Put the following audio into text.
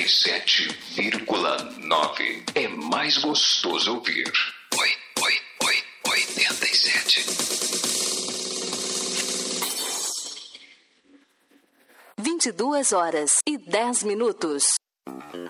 87,9. É mais gostoso ouvir. 87. 22 horas e 10 minutos.